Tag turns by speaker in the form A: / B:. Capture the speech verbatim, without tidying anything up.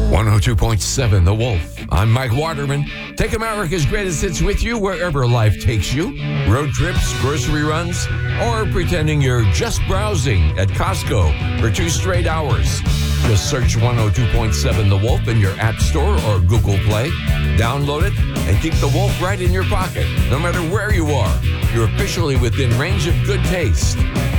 A: one oh two point seven The Wolf. I'm Mike Waterman. Take America's greatest hits with you wherever life takes you. Road trips, grocery runs, or pretending you're just browsing at Costco for two straight hours. Just search one oh two point seven The Wolf in your App Store or Google Play. Download it and keep The Wolf right in your pocket. No matter where you are, you're officially within range of good taste.